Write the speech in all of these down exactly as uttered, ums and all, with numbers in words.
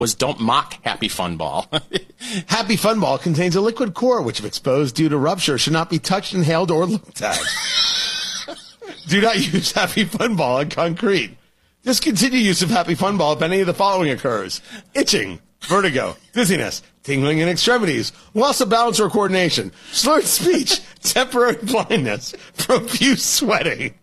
was don't mock Happy Fun Ball. Happy Fun Ball contains a liquid core, which if exposed due to rupture, should not be touched, inhaled, or looked at. Do not use Happy Fun Ball on concrete. Discontinue use of Happy Fun Ball if any of the following occurs: itching, vertigo, dizziness, tingling in extremities, loss of balance or coordination, slurred speech, temporary blindness, profuse sweating,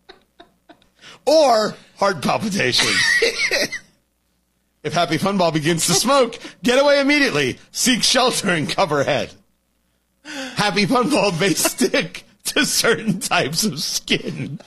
or heart palpitations. If Happy Fun Ball begins to smoke, get away immediately. Seek shelter and cover head. Happy Fun Ball may stick to certain types of skin.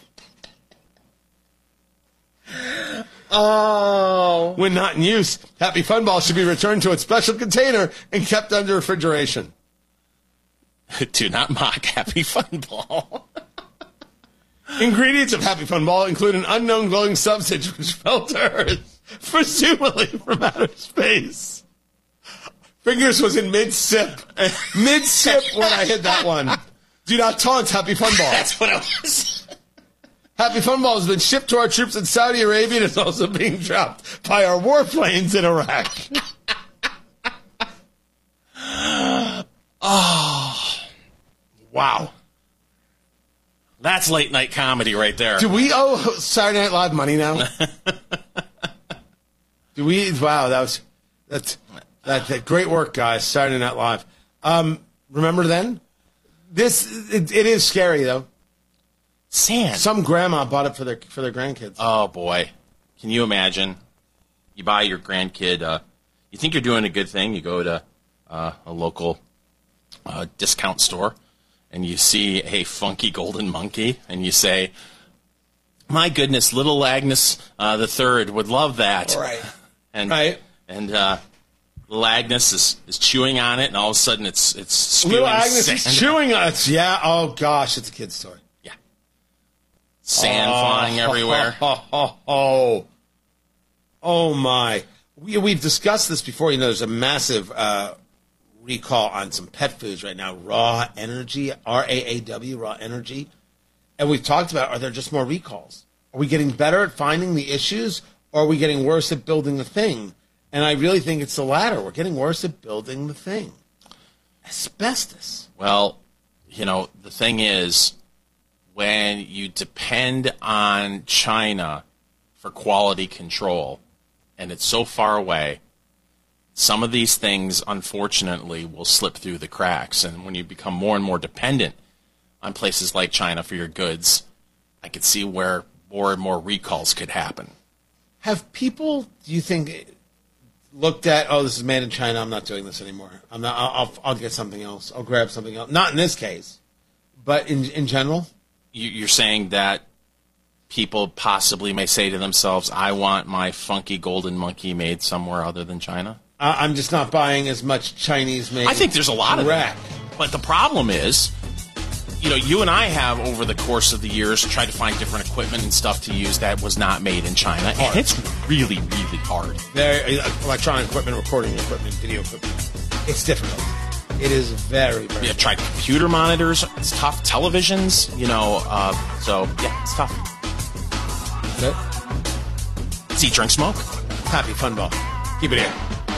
Oh. When not in use, Happy Fun Ball should be returned to its special container and kept under refrigeration. Do not mock Happy Fun Ball. Ingredients of Happy Fun Ball include an unknown glowing substance which fell to Earth, presumably from outer space. Fingers was in mid-sip. Mid-sip when I hit that one. Do not taunt Happy Fun Ball. That's what I was. Happy Fun Ball has been shipped to our troops in Saudi Arabia and is also being dropped by our warplanes in Iraq. Oh. Wow. That's late night comedy right there. Do we owe Saturday Night Live money now? Do we? Wow, that was that's that, that great work, guys. Saturday Night Live. Um, remember then? This it, it is scary though. Sand. Some grandma bought it for their for their grandkids. Oh boy, can you imagine? You buy your grandkid. Uh, you think you're doing a good thing. You go to uh, a local uh, discount store. And you see a funky golden monkey, and you say, "My goodness, little Agnes uh, the Third would love that." Right. And right. and uh, little Agnes is, is chewing on it, and all of a sudden it's it's spewing little Agnes sand. is chewing on it. Yeah. Oh gosh, it's a kid's story. Yeah. Sand oh, flying everywhere. Oh, oh, oh, oh my! We we've discussed this before. You know, there's a massive Uh, recall on some pet foods right now, Raw Energy, R A A W, Raw Energy. And we've talked about, are there just more recalls? Are we getting better at finding the issues, or are we getting worse at building the thing? And I really think it's the latter. We're getting worse at building the thing. Asbestos. Well, you know, the thing is, when you depend on China for quality control, and it's so far away, some of these things, unfortunately, will slip through the cracks. And when you become more and more dependent on places like China for your goods, I could see where more and more recalls could happen. Have people, do you think, looked at, oh, this is made in China, I'm not doing this anymore. I'm not, I'll, I'll, I'll get something else. I'll grab something else. Not in this case, but in, in general? You're saying that people possibly may say to themselves, I want my funky golden monkey made somewhere other than China? I'm just not buying as much Chinese-made. I think there's a lot Correct. of that. But the problem is, you know, you and I have, over the course of the years, tried to find different equipment and stuff to use that was not made in China. Hard. And it's really, really hard. Very, electronic equipment, recording equipment, video equipment. It's difficult. It is very, very Yeah, tried computer monitors. It's tough. Televisions, you know. Uh, so, yeah, it's tough. Good. Let's eat, drink, smoke. Happy Fun Ball. Keep it here.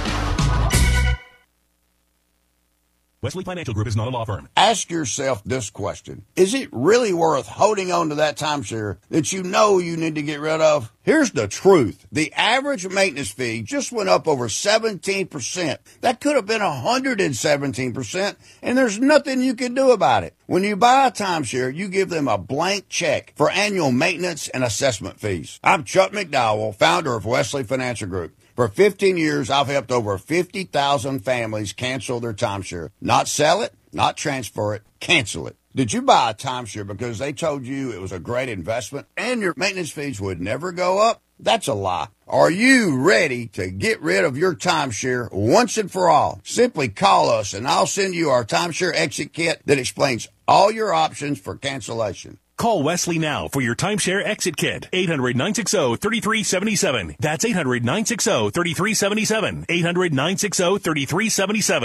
Wesley Financial Group is not a law firm. Ask yourself this question. Is it really worth holding on to that timeshare that you know you need to get rid of? Here's the truth. The average maintenance fee just went up over seventeen percent. That could have been one hundred seventeen percent, and there's nothing you can do about it. When you buy a timeshare, you give them a blank check for annual maintenance and assessment fees. I'm Chuck McDowell, founder of Wesley Financial Group. For fifteen years, I've helped over fifty thousand families cancel their timeshare. Not sell it, not transfer it, cancel it. Did you buy a timeshare because they told you it was a great investment and your maintenance fees would never go up? That's a lie. Are you ready to get rid of your timeshare once and for all? Simply call us and I'll send you our timeshare exit kit that explains all your options for cancellation. Call Wesley now for your timeshare exit kit. eight hundred, nine six zero, three three seven seven. That's eight hundred, nine six zero, three three seven seven. eight hundred, nine six zero, three three seven seven.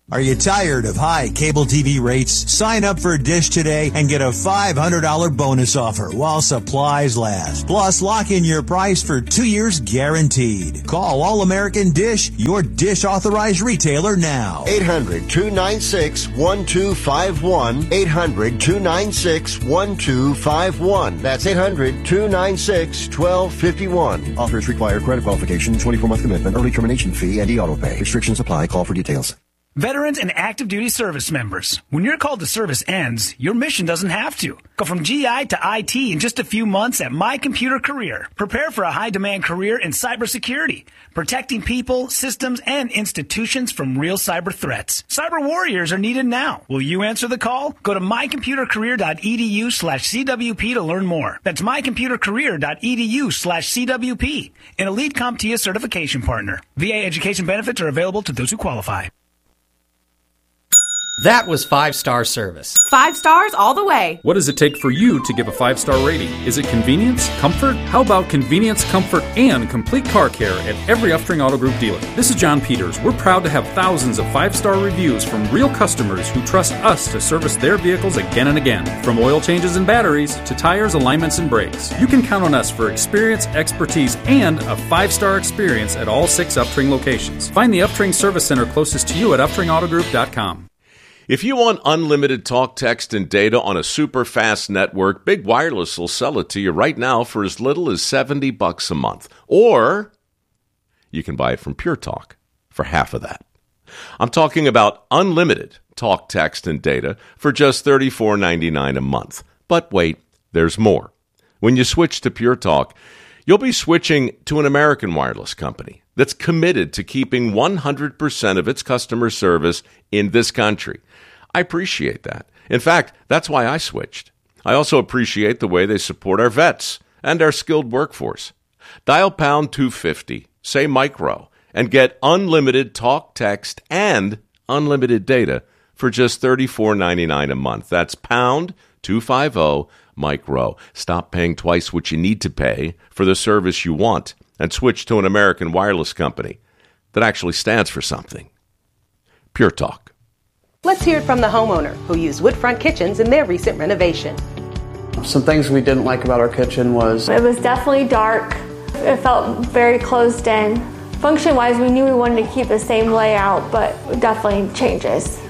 Are you tired of high cable T V rates? Sign up for Dish today and get a five hundred dollars bonus offer while supplies last. Plus, lock in your price for two years guaranteed. Call All American Dish, your Dish authorized retailer now. eight hundred, two nine six, one two five one. eight hundred, two nine six, one two five one. That's eight hundred, two nine six, one two five one. Offers require credit qualification, twenty-four month commitment, early termination fee, and e-auto pay. Restrictions apply. Call for details. Veterans and active duty service members, when your call to service ends, your mission doesn't have to. Go from G I to I T in just a few months at My Computer Career. Prepare for a high-demand career in cybersecurity, protecting people, systems, and institutions from real cyber threats. Cyber warriors are needed now. Will you answer the call? Go to mycomputercareer.edu slash CWP to learn more. That's mycomputercareer.edu slash CWP, an Elite CompTIA certification partner. V A education benefits are available to those who qualify. That was five-star service. Five stars all the way. What does it take for you to give a five-star rating? Is it convenience? Comfort? How about convenience, comfort, and complete car care at every Uftring Auto Group dealer? This is John Peters. We're proud to have thousands of five-star reviews from real customers who trust us to service their vehicles again and again. From oil changes and batteries to tires, alignments, and brakes. You can count on us for experience, expertise, and a five-star experience at all six Uftring locations. Find the Uftring Service Center closest to you at uftring auto group dot com. If you want unlimited talk, text, and data on a super fast network, Big Wireless will sell it to you right now for as little as seventy bucks a month. Or you can buy it from Pure Talk for half of that. I'm talking about unlimited talk, text, and data for just thirty-four ninety-nine a month. But wait, there's more. When you switch to Pure Talk, you'll be switching to an American wireless company that's committed to keeping one hundred percent of its customer service in this country. I appreciate that. In fact, that's why I switched. I also appreciate the way they support our vets and our skilled workforce. Dial pound two fifty, say micro, and get unlimited talk, text, and unlimited data for just thirty-four ninety-nine a month. That's pound two fifty, micro. Stop paying twice what you need to pay for the service you want and switch to an American wireless company that actually stands for something. Pure Talk. Let's hear it from the homeowner who used Woodfront Kitchens in their recent renovation. Some things we didn't like about our kitchen was... It was definitely dark. It felt very closed in. Function-wise, we knew we wanted to keep the same layout, but definitely changes.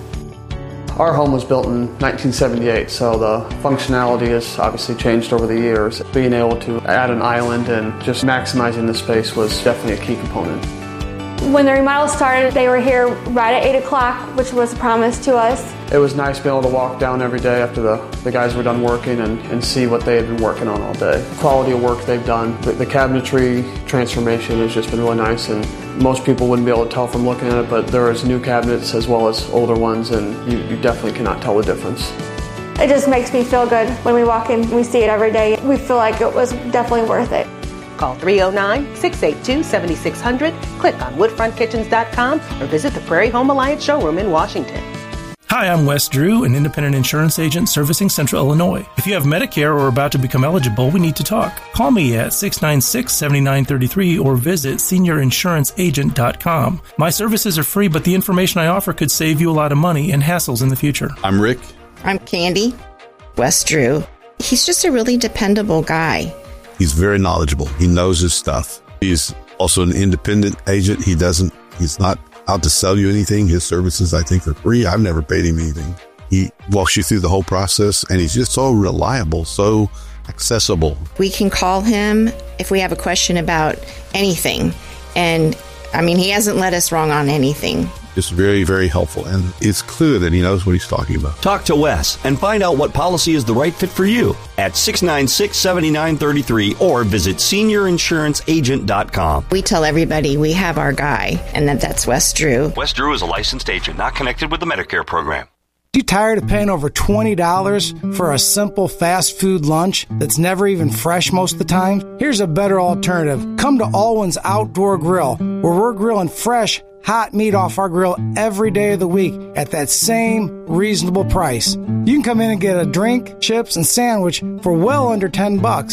Our home was built in nineteen seventy-eight, so the functionality has obviously changed over the years. Being able to add an island and just maximizing the space was definitely a key component. When the remodel started, they were here right at eight o'clock, which was a promise to us. It was nice being able to walk down every day after the, the guys were done working and, and see what they had been working on all day. The quality of work they've done. The, the cabinetry transformation has just been really nice, and most people wouldn't be able to tell from looking at it, but there is new cabinets as well as older ones, and you, you definitely cannot tell the difference. It just makes me feel good when we walk in. We see it every day. We feel like it was definitely worth it. Call three oh nine, six eight two, seven six zero zero, click on woodfront kitchens dot com, or visit the Prairie Home Alliance showroom in Washington. Hi, I'm Wes Drew, an independent insurance agent servicing Central Illinois. If you have Medicare or are about to become eligible, we need to talk. Call me at six nine six, seven nine three three or visit senior insurance agent dot com. My services are free, but the information I offer could save you a lot of money and hassles in the future. I'm Rick. I'm Candy. Wes Drew. He's just a really dependable guy. He's very knowledgeable. He knows his stuff. He's also an independent agent. He doesn't, he's not out to sell you anything. His services, I think, are free. I've never paid him anything. He walks you through the whole process, and he's just so reliable, so accessible. We can call him if we have a question about anything. And, I mean, he hasn't led us wrong on anything. Just very, very helpful. And it's clear that he knows what he's talking about. Talk to Wes and find out what policy is the right fit for you at six nine six, seven nine three three or visit senior insurance agent dot com. We tell everybody we have our guy, and that that's Wes Drew. Wes Drew is a licensed agent, not connected with the Medicare program. You tired of paying over twenty dollars for a simple fast food lunch that's never even fresh most of the time? Here's a better alternative. Come to Alwyn's Outdoor Grill, where we're grilling fresh, hot meat off our grill every day of the week at that same reasonable price. You can come in and get a drink, chips, and sandwich for well under ten bucks. Come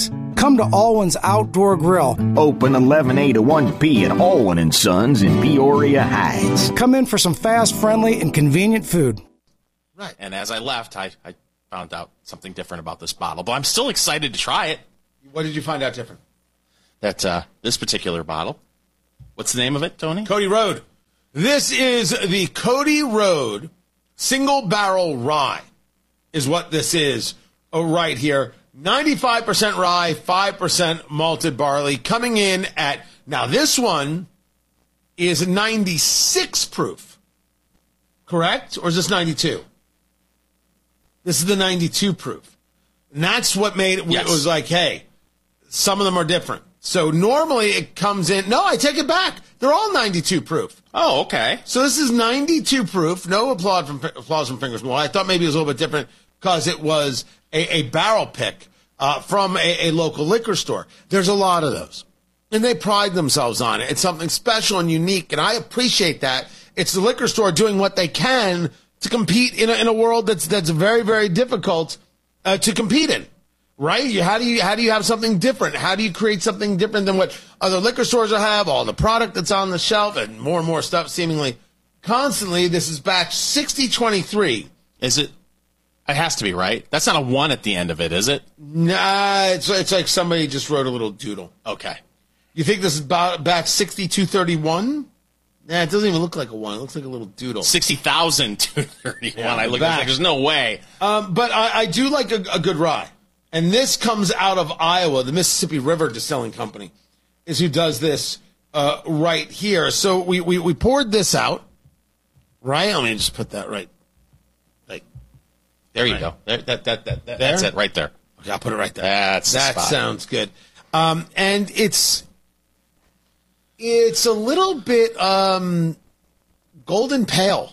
come to Alwyn's Outdoor Grill. Open eleven A to one P at Alwyn and Sons in Peoria Heights. Come in for some fast, friendly, and convenient food. Right. And as I left, I, I found out something different about this bottle, but I'm still excited to try it. What did you find out different? That uh, this particular bottle, what's the name of it, Tony? Cody Road. This is the Cody Road Single Barrel Rye is what this is oh, right here. ninety-five percent rye, five percent malted barley coming in at, now this one is ninety-six proof, correct? Or is this ninety-two? This is the ninety-two proof. And that's what made it, yes. It was like, hey, some of them are different. So normally it comes in, no, I take it back. They're all ninety-two proof. Oh, okay. So this is ninety-two proof. No applause from, applause from Fingers Malloy. I thought maybe it was a little bit different because it was a, a barrel pick uh, from a, a local liquor store. There's a lot of those. And they pride themselves on it. It's something special and unique, and I appreciate that. It's the liquor store doing what they can to compete in a, in a world that's that's very, very difficult uh, to compete in. Right? You, how do you how do you have something different? How do you create something different than what other liquor stores will have? All the product that's on the shelf and more and more stuff seemingly constantly. This is batch sixty twenty-three. Is it? It has to be, right? That's not a one at the end of it, is it? Nah, it's it's like somebody just wrote a little doodle. Okay. You think this is about batch sixty-two thirty-one? Nah, it doesn't even look like a one. It looks like a little doodle. sixty thousand two thirty-one. Yeah, I look at it like, there's no way. Um, but I, I do like a, a good rye. And this comes out of Iowa. The Mississippi River Distilling Company is who does this uh, right here. So we, we, we poured this out, right? Let me just put that right. Like, there you right. go. There, that, that, that, that, that's it right there. Okay, I'll put it right there. That's the that spot. sounds good. Um, and it's it's a little bit um, golden pale,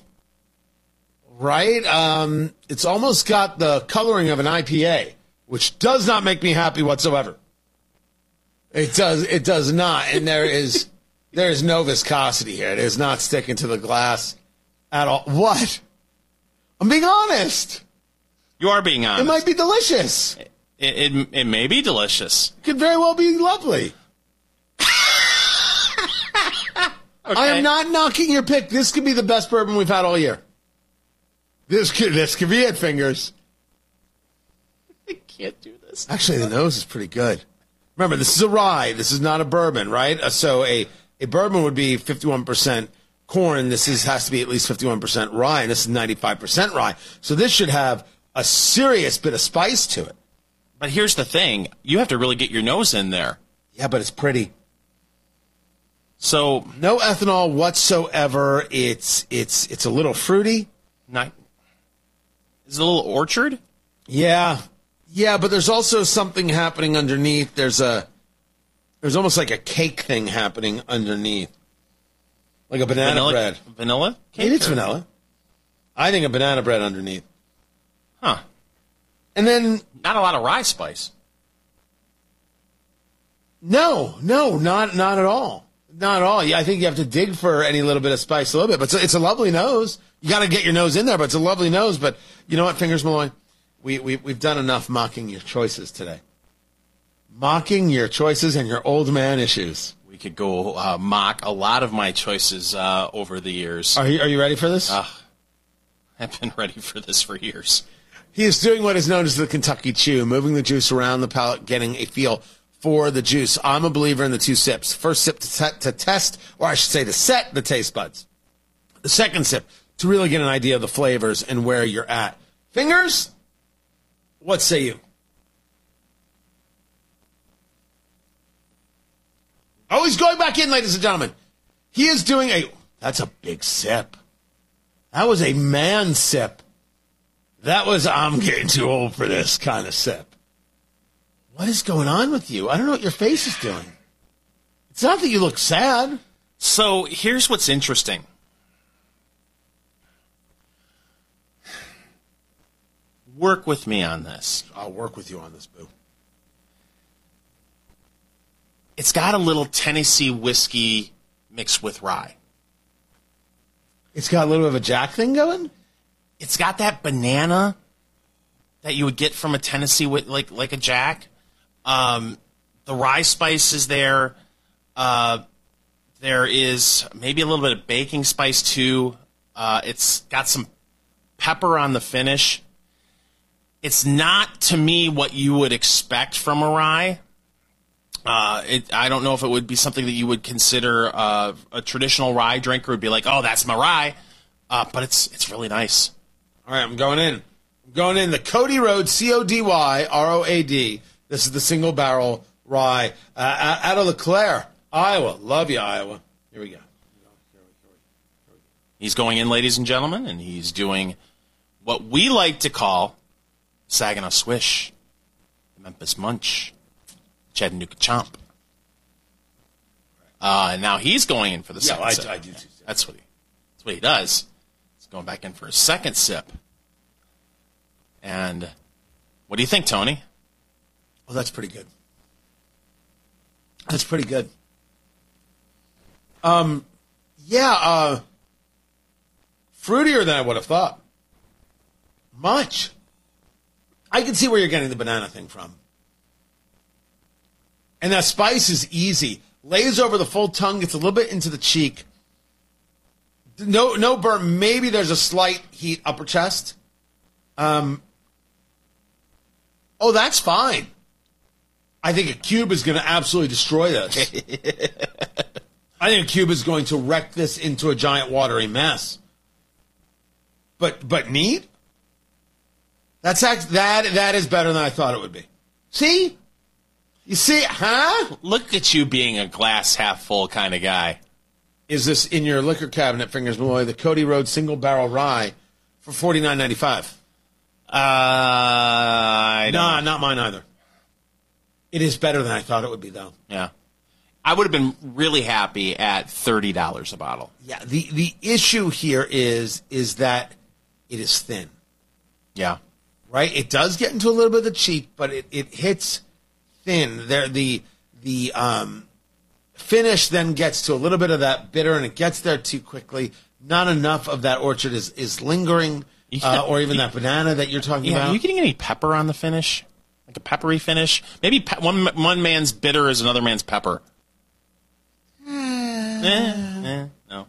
right? Um, it's almost got the coloring of an I P A. Which does not make me happy whatsoever. It does. It does not. And there is there is no viscosity here. It is not sticking to the glass at all. What? I'm being honest. You are being honest. It might be delicious. It it, it may be delicious. It could very well be lovely. Okay. I am not knocking your pick. This could be the best bourbon we've had all year. This could this could be it, Fingers. I can't do this. Actually, the nose is pretty good. Remember, this is a rye. This is not a bourbon, right? Uh, so a, a bourbon would be fifty-one percent corn. This is has to be at least fifty-one percent rye, and this is ninety-five percent rye. So this should have a serious bit of spice to it. But here's the thing. You have to really get your nose in there. Yeah, but it's pretty. So no ethanol whatsoever. It's it's it's a little fruity. Not. Is it a little orchard? Yeah. Yeah, but there's also something happening underneath. There's a, there's almost like a cake thing happening underneath, like a banana vanilla, bread. Vanilla? Cake it is vanilla. I think a banana bread underneath. Huh. And then not a lot of rye spice. No, no, not not at all. Not at all. Yeah, I think you have to dig for any little bit of spice, a little bit. But it's a, it's a lovely nose. You got to get your nose in there, but it's a lovely nose. But you know what, Fingers Malloy? We, we, we've done enough mocking your choices today. Mocking your choices and your old man issues. We could go uh, mock a lot of my choices uh, over the years. Are you, are you ready for this? Uh, I've been ready for this for years. He is doing what is known as the Kentucky Chew, moving the juice around the palate, getting a feel for the juice. I'm a believer in the two sips. First sip to, set, to test, or I should say to set the taste buds. The second sip to really get an idea of the flavors and where you're at. Fingers? What say you? Oh, he's going back in, ladies and gentlemen. He is doing a... That's a big sip. That was a man sip. That was, I'm getting too old for this kind of sip. What is going on with you? I don't know what your face is doing. It's not that you look sad. So here's what's interesting. Work with me on this. I'll work with you on this, boo. It's got a little Tennessee whiskey mixed with rye. It's got a little bit of a Jack thing going? It's got that banana that you would get from a Tennessee, like like a Jack. Um, the rye spice is there. Uh, there is maybe a little bit of baking spice too. Uh, it's got some pepper on the finish. It's not, to me, what you would expect from a rye. Uh, it, I don't know if it would be something that you would consider uh, a traditional rye drinker would be like, oh, that's my rye. Uh, but it's it's really nice. All right, I'm going in. I'm going in. The Cody Road, C O D Y R O A D. This is the single barrel rye uh, out of LeClaire, Iowa. Love you, Iowa. Here we go. He's going in, ladies and gentlemen, and he's doing what we like to call Saginaw Swish, Memphis Munch, Chattanooga Chomp. Uh, and now he's going in for the Yeah, second I, sip. I do too. That's what he. That's what he does. He's going back in for a second sip. And what do you think, Tony? Oh, that's pretty good. That's pretty good. Um, yeah, uh, fruitier than I would have thought. Much. I can see where you're getting the banana thing from. And that spice is easy. Lays over the full tongue, gets a little bit into the cheek. No, no burn. Maybe there's a slight heat upper chest. Um. Oh, that's fine. I think a cube is going to absolutely destroy this. I think a cube is going to wreck this into a giant watery mess. But but neat. That's act, that that is better than I thought it would be. See, you see, huh? Look at you being a glass half full kind of guy. Is this in your liquor cabinet, Fingers Malloy? The Cody Road single barrel rye for forty-nine ninety-five. Uh, I don't nah, know. not mine either. It is better than I thought it would be, though. Yeah, I would have been really happy at thirty dollars a bottle. Yeah, the the issue here is is that it is thin. Yeah. Right? It does get into a little bit of the cheek, but it, it hits thin. There the the um, finish then gets to a little bit of that bitter, and it gets there too quickly. Not enough of that orchard is, is lingering, uh, or even that banana that you're talking Yeah, about. are you getting any pepper on the finish? Like a peppery finish? Maybe pe- one one man's bitter is another man's pepper. eh, eh, no.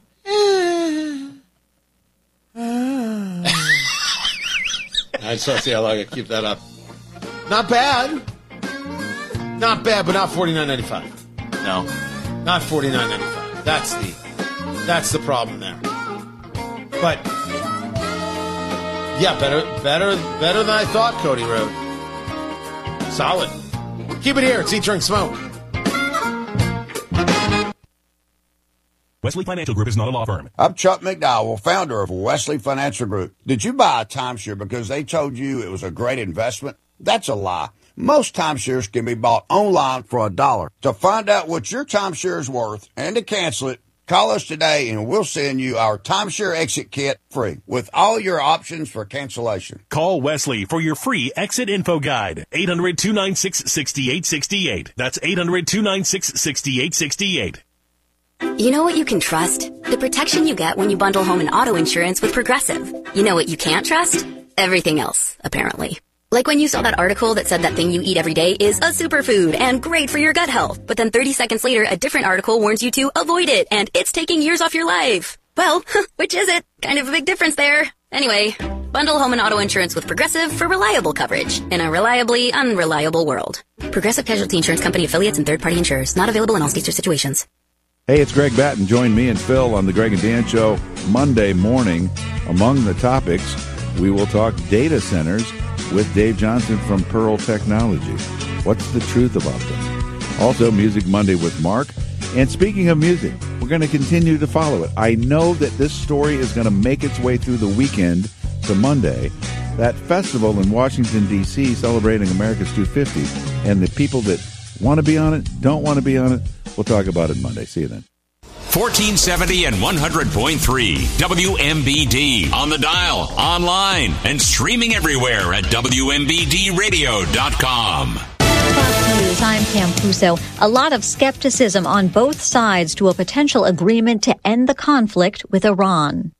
I just want to see how long I keep that up. Not bad. Not bad, but not forty-nine ninety-five. No. Not forty-nine ninety-five. That's the that's the problem there. But yeah, better better better than I thought, Cody Road. Solid. Keep it here. It's Eat, Drink, Smoke. Wesley Financial Group is not a law firm. I'm Chuck McDowell, founder of Wesley Financial Group. Did you buy a timeshare because they told you it was a great investment? That's a lie. Most timeshares can be bought online for a dollar. To find out what your timeshare is worth and to cancel it, call us today and we'll send you our timeshare exit kit free with all your options for cancellation. Call Wesley for your free exit info guide. eight hundred, two nine six, six eight six eight. That's eight hundred, two nine six, six eight six eight. You know what you can trust? The protection you get when you bundle home and auto insurance with Progressive. You know what you can't trust? Everything else, apparently. Like when you saw that article that said that thing you eat every day is a superfood and great for your gut health, but then thirty seconds later, a different article warns you to avoid it, and it's taking years off your life. Well, which is it? Kind of a big difference there. Anyway, bundle home and auto insurance with Progressive for reliable coverage in a reliably unreliable world. Progressive Casualty Insurance Company affiliates and third-party insurers. Not available in all states or situations. Hey, it's Greg Batten. Join me and Phil on the Greg and Dan Show Monday morning. Among the topics, we will talk data centers with Dave Johnson from Pearl Technology. What's the truth about them? Also, Music Monday with Mark. And speaking of music, we're going to continue to follow it. I know that this story is going to make its way through the weekend to Monday. That festival in Washington, D C celebrating America's two fifty, and the people that want to be on it, don't want to be on it, we'll talk about it Monday. See you then. fourteen seventy and one hundred point three W M B D on the dial, online, and streaming everywhere at W M B D radio dot com. Fox News, I'm Pam Puso. A lot of skepticism on both sides to a potential agreement to end the conflict with Iran.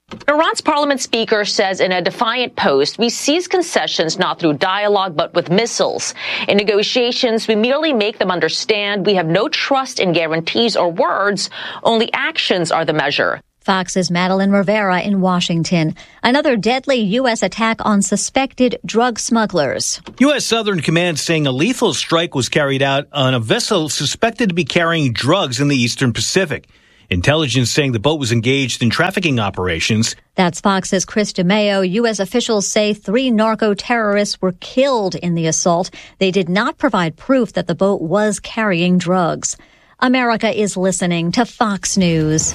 Iran's parliament speaker says in a defiant post, we seize concessions not through dialogue, but with missiles. In negotiations, we merely make them understand we have no trust in guarantees or words. Only actions are the measure. Fox's Madeline Rivera in Washington. Another deadly U S attack on suspected drug smugglers. U S. Southern Command saying a lethal strike was carried out on a vessel suspected to be carrying drugs in the Eastern Pacific. Intelligence saying the boat was engaged in trafficking operations. That's Fox's Chris DeMeo. U S officials say three narco-terrorists were killed in the assault. They did not provide proof that the boat was carrying drugs. America is listening to Fox News.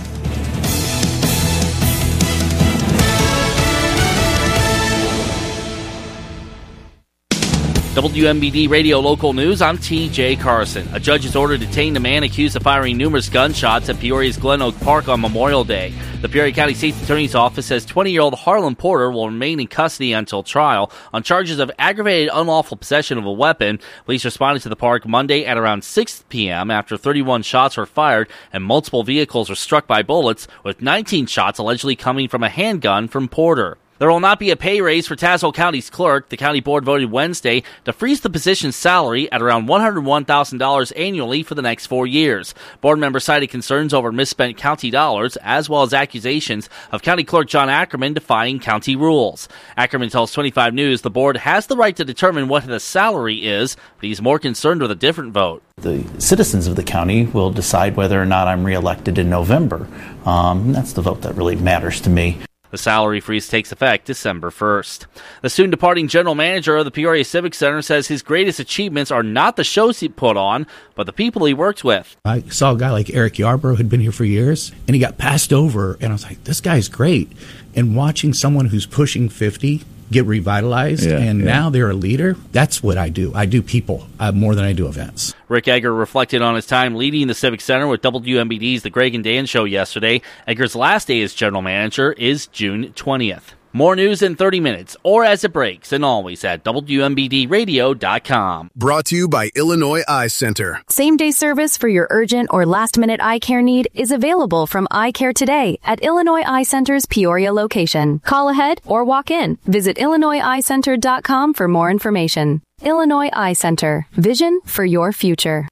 W M B D Radio Local News, I'm T J Carson. A judge has ordered to detain a man accused of firing numerous gunshots at Peoria's Glen Oak Park on Memorial Day. The Peoria County State's Attorney's Office says twenty-year-old Harlan Porter will remain in custody until trial on charges of aggravated unlawful possession of a weapon. Police responded to the park Monday at around six p.m. after thirty-one shots were fired and multiple vehicles were struck by bullets, with nineteen shots allegedly coming from a handgun from Porter. There will not be a pay raise for Tazewell County's clerk. The county board voted Wednesday to freeze the position's salary at around one hundred one thousand dollars annually for the next four years. Board members cited concerns over misspent county dollars, as well as accusations of County Clerk John Ackerman defying county rules. Ackerman tells twenty-five News the board has the right to determine what the salary is, but he's more concerned with a different vote. The citizens of the county will decide whether or not I'm reelected in November. Um, that's the vote that really matters to me. The salary freeze takes effect December first. The soon-departing general manager of the Peoria Civic Center says his greatest achievements are not the shows he put on, but the people he worked with. I saw a guy like Eric Yarbrough who'd been here for years, and he got passed over, and I was like, this guy's great. And watching someone who's pushing fifty get revitalized, yeah, and yeah. now they're a leader, that's what I do. I do people uh, more than I do events. Rick Egger reflected on his time leading the Civic Center with W M B D's The Greg and Dan Show yesterday. Egger's last day as general manager is June twentieth. More news in thirty minutes, or as it breaks, and always at W M B D radio dot com. Brought to you by Illinois Eye Center. Same-day service for your urgent or last-minute eye care need is available from Eye Care today at Illinois Eye Center's Peoria location. Call ahead or walk in. Visit Illinois Eye Center dot com for more information. Illinois Eye Center. Vision for your future.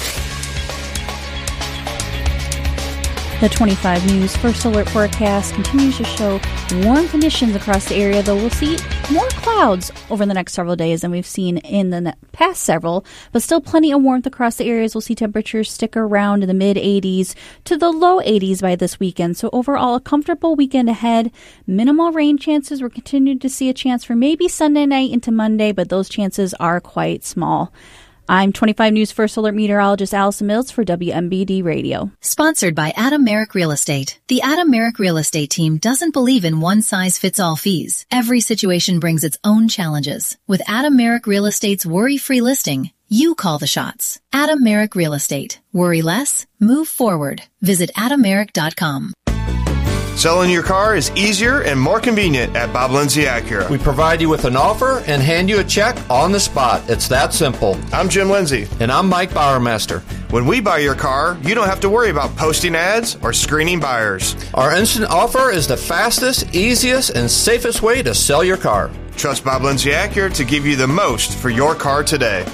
The twenty-five News First Alert forecast continues to show warm conditions across the area, though we'll see more clouds over the next several days than we've seen in the past several, but still plenty of warmth across the areas. We'll see temperatures stick around in the mid eighties to the low eighties by this weekend. So overall, a comfortable weekend ahead. Minimal rain chances. We're continuing to see a chance for maybe Sunday night into Monday, but those chances are quite small. I'm twenty-five News First Alert meteorologist Allison Mills for W M B D Radio. Sponsored by Adam Merrick Real Estate. The Adam Merrick Real Estate team doesn't believe in one-size-fits-all fees. Every situation brings its own challenges. With Adam Merrick Real Estate's worry-free listing, you call the shots. Adam Merrick Real Estate. Worry less, move forward. Visit adam merrick dot com. Selling your car is easier and more convenient at Bob Lindsay Acura. We provide you with an offer and hand you a check on the spot. It's that simple. I'm Jim Lindsay. And I'm Mike Bowermaster. When we buy your car, you don't have to worry about posting ads or screening buyers. Our instant offer is the fastest, easiest, and safest way to sell your car. Trust Bob Lindsay Acura to give you the most for your car today.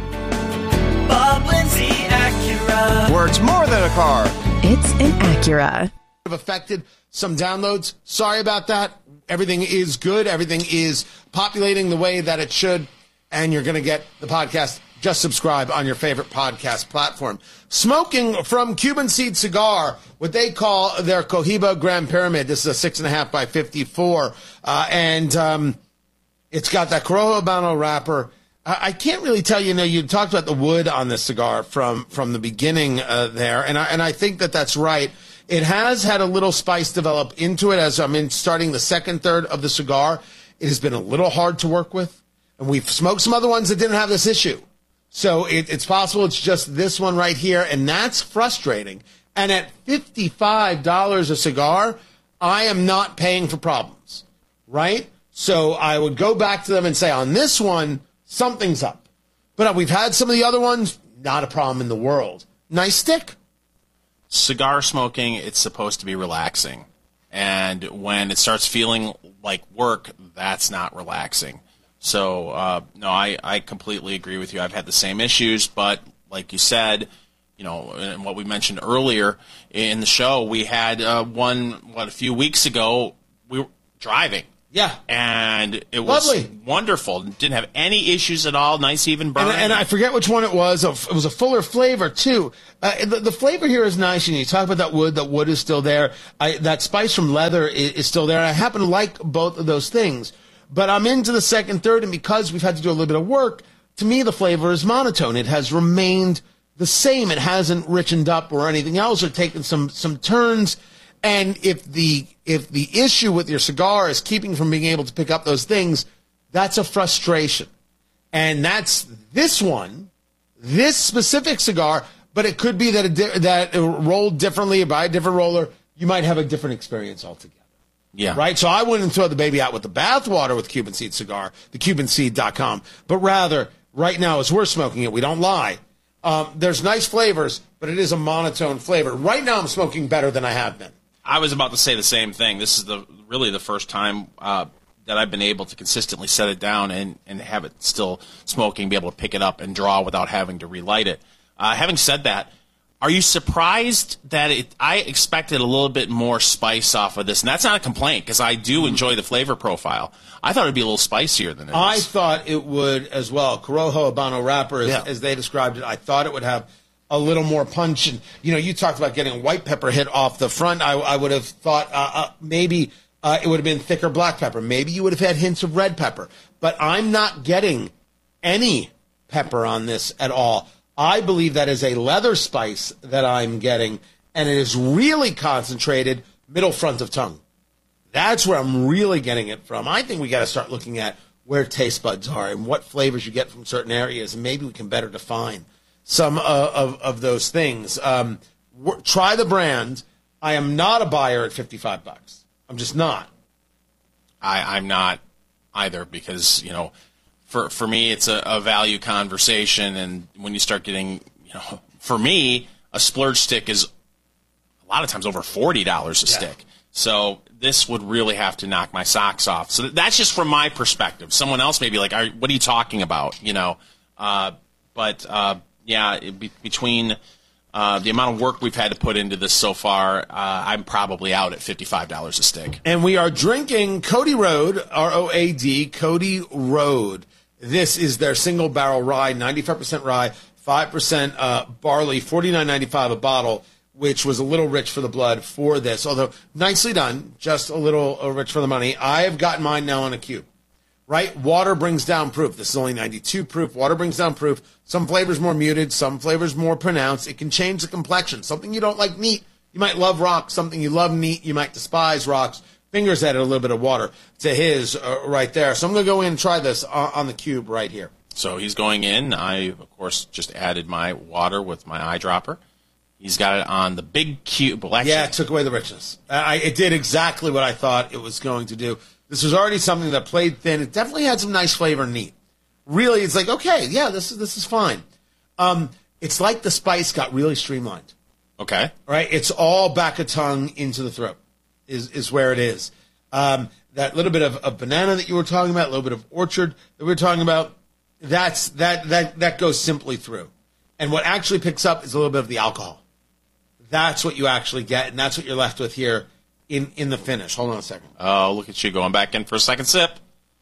Bob Lindsay Acura. Where it's more than a car. It's an Acura. Affected some downloads. Sorry about that. Everything is good. Everything is populating the way that it should. And you're going to get the podcast. Just subscribe on your favorite podcast platform. Smoking from Cuban Seed Cigar, what they call their Cohiba Grand Pyramid. This is a six and a half by fifty-four. Uh, and um, it's got that Corojo Habano wrapper. I, I can't really tell you, you know, you talked about the wood on this cigar from, from the beginning uh, there. And I, and I think that that's right. It has had a little spice develop into it as I'm in starting the second third of the cigar. It has been a little hard to work with. And we've smoked some other ones that didn't have this issue. So it, it's possible it's just this one right here, and that's frustrating. And at fifty-five dollars a cigar, I am not paying for problems, right? So I would go back to them and say, on this one, something's up. But we've had some of the other ones, not a problem in the world. Nice stick. Cigar smoking, it's supposed to be relaxing. And when it starts feeling like work, that's not relaxing. So, uh, no, I, I completely agree with you. I've had the same issues, but like you said, you know, and what we mentioned earlier in the show, we had uh, one, what, a few weeks ago, we were driving. Yeah. And it was lovely. Wonderful. Didn't have any issues at all. Nice even burn. And, and I forget which one it was. It was a fuller flavor, too. Uh, the, the flavor here is nice. And you talk about that wood. That wood is still there. I, that spice from leather is, is still there. And I happen to like both of those things. But I'm into the second, third, and because we've had to do a little bit of work, to me the flavor is monotone. It has remained the same. It hasn't richened up or anything else or taken some some turns. And if the if the issue with your cigar is keeping from being able to pick up those things, that's a frustration. And that's this one, this specific cigar, but it could be that it, di- that it rolled differently by a different roller. You might have a different experience altogether. Yeah. Right? So I wouldn't throw the baby out with the bathwater with Cuban Seed Cigar, the cuban seed dot com, but rather, right now, as we're smoking it, we don't lie. Um, there's nice flavors, but it is a monotone flavor. Right now, I'm smoking better than I have been. I was about to say the same thing. This is the really the first time uh, that I've been able to consistently set it down and, and have it still smoking, be able to pick it up and draw without having to relight it. Uh, having said that, are you surprised that it, I expected a little bit more spice off of this? And that's not a complaint because I do enjoy the flavor profile. I thought it would be a little spicier than it I is. thought it would as well. Corojo Habano wrapper, as, Yeah. as they described it, I thought it would have a little more punch. And, you know, you talked about getting a white pepper hit off the front. I, I would have thought uh, uh, maybe uh, it would have been thicker black pepper. Maybe you would have had hints of red pepper. But I'm not getting any pepper on this at all. I believe that is a leather spice that I'm getting, and it is really concentrated middle front of tongue. That's where I'm really getting it from. I think we got to start looking at where taste buds are and what flavors you get from certain areas, and maybe we can better define some uh, of, of those things. Um, w- try the brand. I am not a buyer at fifty-five bucks. I'm just not. I, I'm not either because, you know, for for me, it's a, a value conversation. And when you start getting, you know, for me, a splurge stick is a lot of times over forty dollars a Yeah. stick. So this would really have to knock my socks off. So that's just from my perspective. Someone else may be like, are, what are you talking about? You know, uh, but uh, yeah, it be, between uh, the amount of work we've had to put into this so far, uh, I'm probably out at fifty-five dollars a stick. And we are drinking Cody Road, R O A D, Cody Road. This is their single barrel rye, ninety-five percent rye, five percent uh, barley, forty-nine ninety-five a bottle, which was a little rich for the blood for this. Although nicely done, just a little uh, rich for the money. I have gotten mine now on a cube. Right? Water brings down proof. This is only ninety-two proof. Water brings down proof. Some flavors more muted, some flavors more pronounced. It can change the complexion. Something you don't like neat, you might love rocks. Something you love neat, you might despise rocks. Fingers added a little bit of water to his uh, right there. So I'm going to go in and try this on, on the cube right here. So he's going in. I, of course, just added my water with my eyedropper. He's got it on the big cube. Well, actually, Yeah, it took away the richness. I, it did exactly what I thought it was going to do. This was already something that played thin. It definitely had some nice flavor and neat. Really, it's like, okay, yeah, this is this is fine. Um, it's like the spice got really streamlined. Okay. Right? It's all back of tongue into the throat is, is where it is. Um, that little bit of, of banana that you were talking about, a little bit of orchard that we were talking about, that's that that that goes simply through. And what actually picks up is a little bit of the alcohol. That's what you actually get, and that's what you're left with here in, in the finish. Hold on a second. Oh, look at you going back in for a second sip.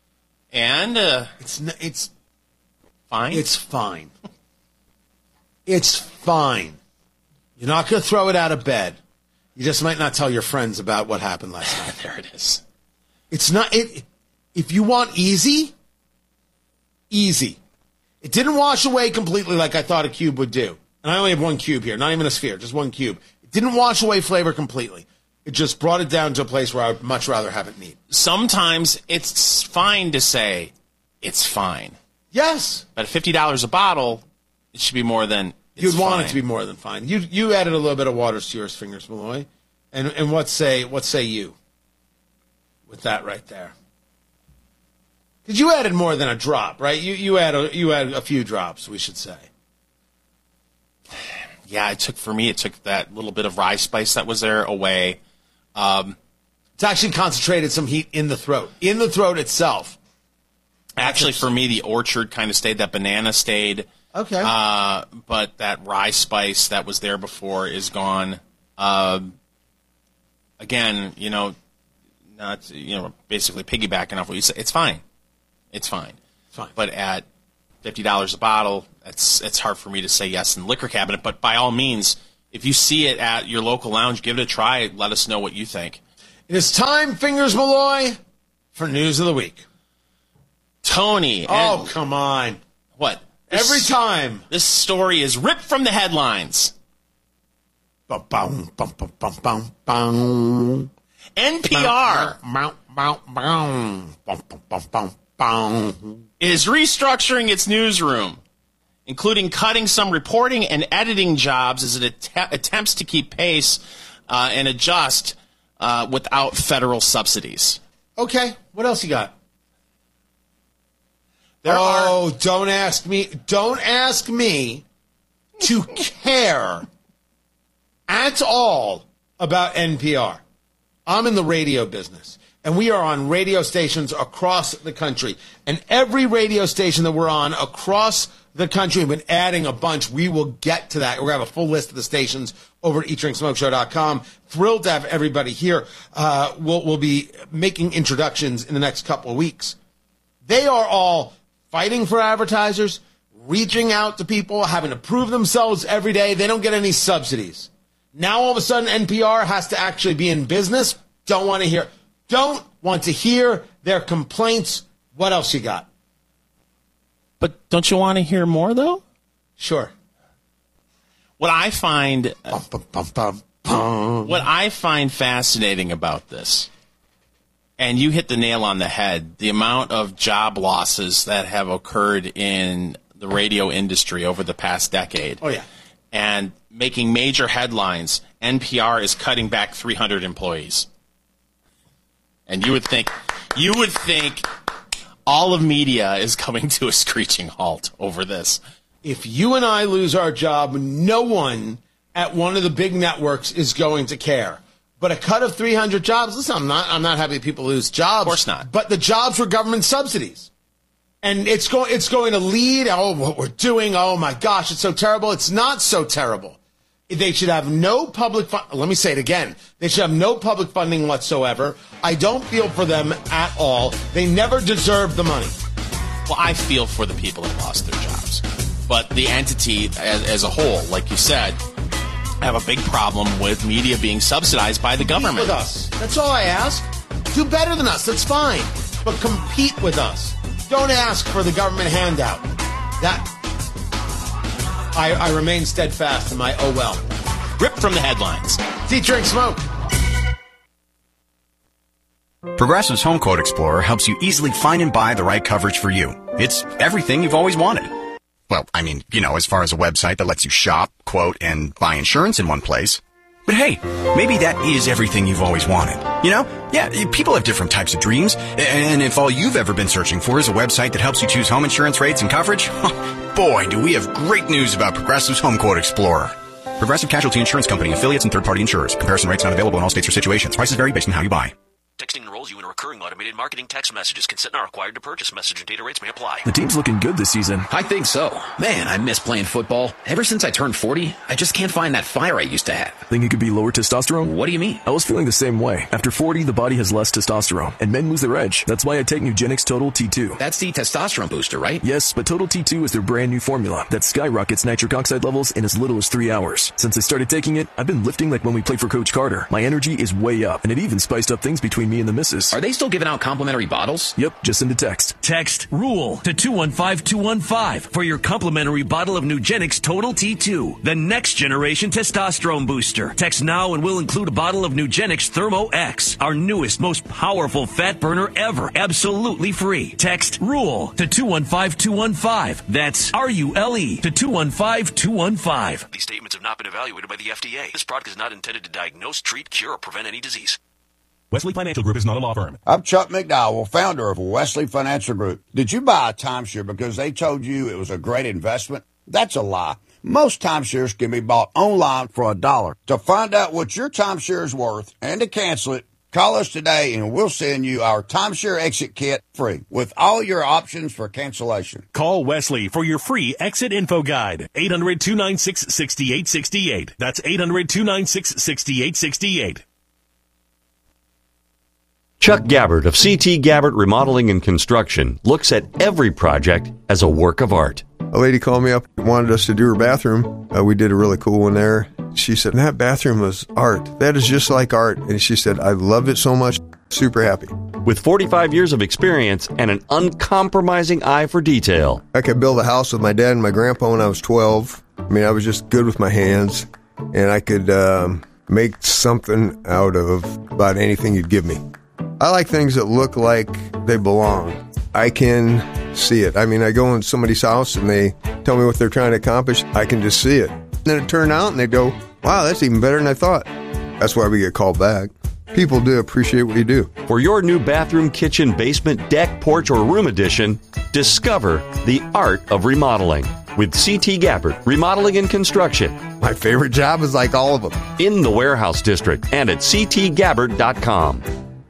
And uh, it's n- it's fine. It's fine. It's fine. You're not going to throw it out of bed. You just might not tell your friends about what happened last night. There it is. It's not it. If you want easy, easy. It didn't wash away completely like I thought a cube would do. And I only have one cube here, not even a sphere, just one cube. It didn't wash away flavor completely. It just brought it down to a place where I would much rather have it neat. Sometimes it's fine to say it's fine. Yes. But at fifty dollars a bottle, it should be more than it's You'd want fine. it to be more than fine. You you added a little bit of water to yours, Fingers Malloy. And and what say what say you with that right there? Because you added more than a drop, right? You you add a, you add a few drops, we should say. Yeah, it took for me. It took that little bit of rye spice that was there away. Um, It's actually concentrated some heat in the throat. In the throat itself. Actually, for me, the orchard kind of stayed. That banana stayed. Okay. Uh, but that rye spice that was there before is gone. Uh, again, you know, not you know, basically piggybacking off what you said. It's fine. It's fine. Fine. But at fifty dollars a bottle, it's it's hard for me to say yes in the liquor cabinet. But by all means, if you see it at your local lounge, give it a try. Let us know what you think. It is time, Fingers Malloy, for News of the Week. Tony. Oh, come on. What? Every This- time. This story is ripped from the headlines. Bum, bum, bum, bum, bum, bum, bum. N P R Bum, bum, bum, bum, bum, bum, bum, bum. is restructuring its newsroom, including cutting some reporting and editing jobs as it att- attempts to keep pace uh, and adjust uh, without federal subsidies. Okay, what else you got? There oh, don't ask me. Don't ask me to care at all about N P R. I'm in the radio business, and we are on radio stations across the country. And every radio station that we're on across the country, we've been adding a bunch. We will get to that. We're going to have a full list of the stations over at eat drink smoke show dot com. Thrilled to have everybody here. Uh, we'll, we'll be making introductions in the next couple of weeks. They are all fighting for advertisers, reaching out to people, having to prove themselves every day. They don't get any subsidies. Now all of a sudden N P R has to actually be in business. Don't want to hear. Don't want to hear their complaints. What else you got? But don't you want to hear more, though? Sure. What I find, Bum, bum, bum, bum, bum. what I find fascinating about this, and you hit the nail on the head, the amount of job losses that have occurred in the radio industry over the past decade. Oh, yeah. And making major headlines, N P R is cutting back three hundred employees. And you would think, you would think all of media is coming to a screeching halt over this. If you and I lose our job, no one at one of the big networks is going to care. But a cut of three hundred jobs, listen, I'm not, I'm not happy people lose jobs. Of course not. But the jobs were government subsidies. And it's, go, it's going to lead, oh, what we're doing, oh my gosh, it's so terrible. It's not so terrible. They should have no public fun- let me say it again. They should have no public funding whatsoever. I don't feel for them at all. They never deserve the money. Well, I feel for the people that lost their jobs. But the entity as, as a whole, like you said, have a big problem with media being subsidized by the government. Compete with us. That's all I ask. Do better than us. That's fine. But compete with us. Don't ask for the government handout. That I, I remain steadfast in my oh well. Ripped from the headlines. Eat, drink, smoke. Progressive's Home Quote Explorer helps you easily find and buy the right coverage for you. It's everything you've always wanted. Well, I mean, you know, as far as a website that lets you shop, quote, and buy insurance in one place. But hey, maybe that is everything you've always wanted. You know? Yeah, people have different types of dreams. And if all you've ever been searching for is a website that helps you choose home insurance rates and coverage, boy, do we have great news about Progressive's Home Quote Explorer. Progressive Casualty Insurance Company, affiliates, and third-party insurers. Comparison rates not available in all states or situations. Prices vary based on how you buy. Texting enrolls you in a recurring automated marketing text messages. Consent not required to purchase. Message and data rates may apply. The team's looking good this season. I think so. Man, I miss playing football. Ever since I turned forty, I just can't find that fire I used to have. Think it could be lower testosterone? What do you mean? I was feeling the same way. After forty, the body has less testosterone, and men lose their edge. That's why I take Nugenix Total T two. That's the testosterone booster, right? Yes, but Total T two is their brand new formula that skyrockets nitric oxide levels in as little as three hours. Since I started taking it, I've been lifting like when we played for Coach Carter. My energy is way up, and it even spiced up things between me and the missus. Are they still giving out complimentary bottles? Yep, just send a text. Text RULE to two one five two one five for your complimentary bottle of Nugenix Total T two, the next generation testosterone booster. Text now and we'll include a bottle of Nugenix Thermo X, our newest, most powerful fat burner ever, absolutely free. Text RULE to two one five two one five. That's R U L E to two one five two one five. These statements have not been evaluated by the F D A. This product is not intended to diagnose, treat, cure, or prevent any disease. Wesley Financial Group is not a law firm. I'm Chuck McDowell, founder of Wesley Financial Group. Did you buy a timeshare because they told you it was a great investment? That's a lie. Most timeshares can be bought online for a dollar. To find out what your timeshare is worth and to cancel it, Call us today and we'll send you our timeshare exit kit free with all your options for cancellation. Call Wesley for your free exit info guide. eight hundred, two nine six, six eight six eight. That's eight hundred, two nine six, six eight six eight. Chuck Gabbard of C T Gabbard Remodeling and Construction looks at every project as a work of art. A lady called me up and wanted us to do her bathroom. Uh, we did a really cool one there. She said, that bathroom was art. That is just like art. And she said, I loved it so much. Super happy. With forty-five years of experience and an uncompromising eye for detail. I could build a house with my dad and my grandpa when I was twelve. I mean, I was just good with my hands. And I could um, make something out of about anything you'd give me. I like things that look like they belong. I can see it. I mean, I go in somebody's house and they tell me what they're trying to accomplish. I can just see it. And then it turned out and they go, wow, that's even better than I thought. That's why we get called back. People do appreciate what you do. For your new bathroom, kitchen, basement, deck, porch, or room addition, discover the art of remodeling with C T Gabbard Remodeling and Construction. My favorite job is like all of them. In the Warehouse District and at c t gabbard dot com.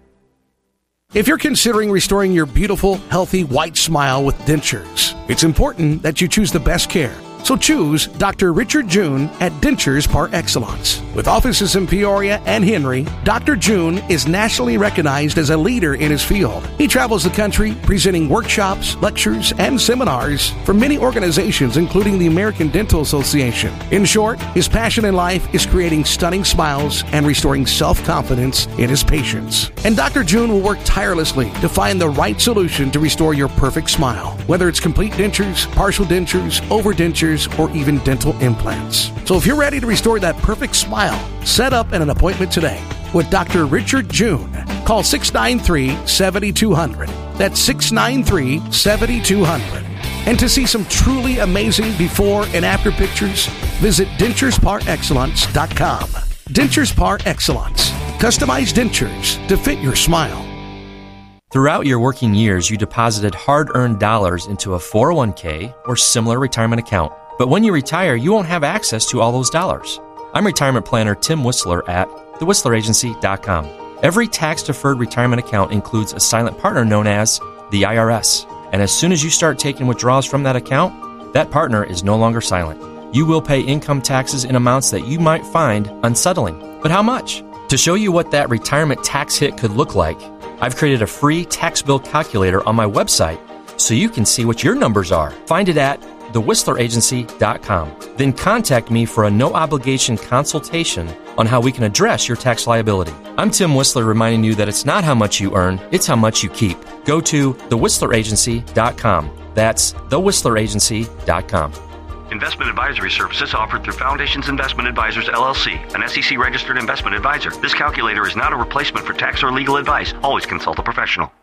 If you're considering restoring your beautiful, healthy, white smile with dentures, it's important that you choose the best care. So choose Doctor Richard June at Dentures Par Excellence. With offices in Peoria and Henry, Doctor June is nationally recognized as a leader in his field. He travels the country presenting workshops, lectures, and seminars for many organizations, including the American Dental Association. In short, his passion in life is creating stunning smiles and restoring self-confidence in his patients. And Doctor June will work tirelessly to find the right solution to restore your perfect smile, whether it's complete dentures, partial dentures, overdentures, or even dental implants. So if you're ready to restore that perfect smile, set up an appointment today with Doctor Richard June. Call six nine three, seven two zero zero. That's six nine three, seven two zero zero. And to see some truly amazing before and after pictures, visit dentures par excellence dot com. Dentures Par Excellence. Customized dentures to fit your smile. Throughout your working years, you deposited hard-earned dollars into a four oh one k or similar retirement account. But when you retire, you won't have access to all those dollars. I'm retirement planner Tim Whistler at the whistler agency dot com. Every tax-deferred retirement account includes a silent partner known as the I R S. And as soon as you start taking withdrawals from that account, that partner is no longer silent. You will pay income taxes in amounts that you might find unsettling. But how much? To show you what that retirement tax hit could look like, I've created a free tax bill calculator on my website so you can see what your numbers are. Find it at the whistler agency dot com. Then contact me for a no-obligation consultation on how we can address your tax liability. I'm Tim Whistler reminding you that it's not how much you earn, it's how much you keep. Go to the whistler agency dot com. That's the whistler agency dot com. Investment advisory services offered through Foundations Investment Advisors, L L C, an S E C-registered investment advisor. This calculator is not a replacement for tax or legal advice. Always consult a professional.